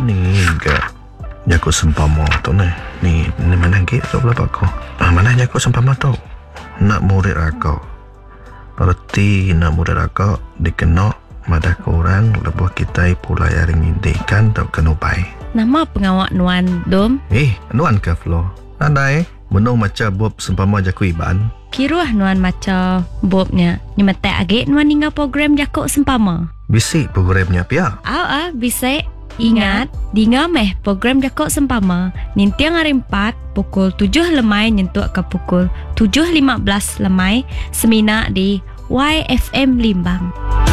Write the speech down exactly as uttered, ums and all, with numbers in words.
ni ke Jakut sempama tu ni. Ni, ni mana lagi tu pula Pak Ko? Ah, mana Jakut sempama tu? Nak murid akak. Berarti nak murid akak dikena madah korang lebuh kita pula yang ngindikan tak kena baik. Nama pengawak Nuan Dom? Eh, Nuan ke Flo? Andai, menung macam Bob sempama Jakut Iban. Kiruah Nuan macam Bobnya. Nyemetek agak Nuan hingga program Jakut sempama. Bisik programnya pia. Au ah, bisik. Ingat, dinga meh program Jakut sempama. Nintiang hari empat, pukul tujuh lemai nyentuk ke pukul tujuh lima belas lemai. Semina di Y F M Limbang.